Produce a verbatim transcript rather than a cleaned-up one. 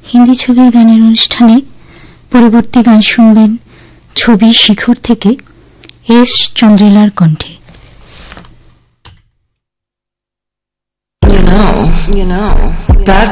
হিন্দি ছবির গানের অনুষ্ঠানে পরবর্তী গান শুনবেন ছবি শিখর থেকে এস চন্দ্রিলার কণ্ঠে। You know, you know